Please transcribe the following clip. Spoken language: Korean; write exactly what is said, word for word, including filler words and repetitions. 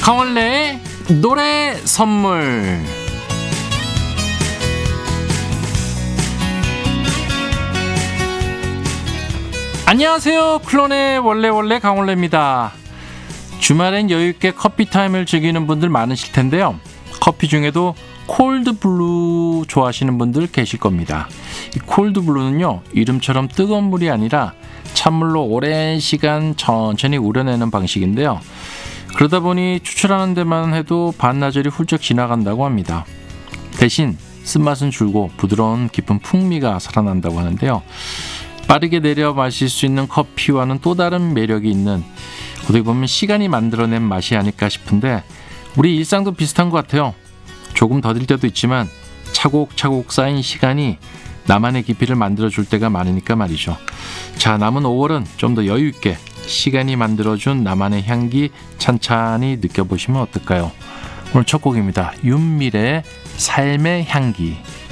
강원래의 노래 선물. 안녕하세요. 클론의 원래 원래 강원래입니다. 주말엔 여유있게 커피타임을 즐기는 분들 많으실 텐데요. 커피 중에도 콜드블루 좋아하시는 분들 계실 겁니다. 이 콜드블루는요, 이름처럼 뜨거운 물이 아니라 찬물로 오랜 시간 천천히 우려내는 방식인데요. 그러다 보니 추출하는 데만 해도 반나절이 훌쩍 지나간다고 합니다. 대신 쓴맛은 줄고 부드러운 깊은 풍미가 살아난다고 하는데요. 빠르게 내려 마실 수 있는 커피와는 또 다른 매력이 있는, 어떻게 보면 시간이 만들어낸 맛이 아닐까 싶은데, 우리 일상도 비슷한 것 같아요. 조금 더딜 때도 있지만 차곡차곡 쌓인 시간이 나만의 깊이를 만들어줄 때가 많으니까 말이죠. 자, 남은 오월은 좀 더 여유있게 시간이 만들어준 나만의 향기 찬찬히 느껴보시면 어떨까요? 오늘 첫 곡입니다. 윤미래의 삶의 향기.